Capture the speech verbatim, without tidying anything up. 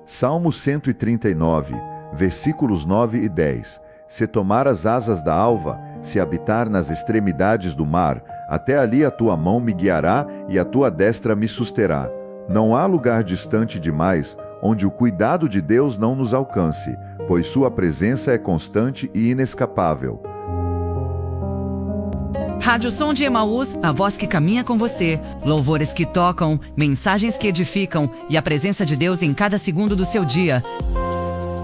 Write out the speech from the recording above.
Salmo cento e trinta e nove, versículos nove e dez. Se tomar as asas da alva, se habitar nas extremidades do mar, até ali a tua mão me guiará e a tua destra me susterá. Não há lugar distante demais onde o cuidado de Deus não nos alcance, pois sua presença é constante e inescapável. Rádio Som de Emaús, a voz que caminha com você. Louvores que tocam, mensagens que edificam e a presença de Deus em cada segundo do seu dia.